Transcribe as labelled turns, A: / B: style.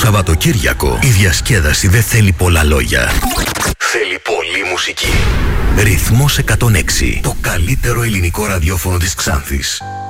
A: Σαββατοκύριακο η διασκέδαση δεν θέλει πολλά λόγια. Θέλει πολλή μουσική. Ρυθμός 106. Το καλύτερο ελληνικό ραδιόφωνο της Ξάνθης.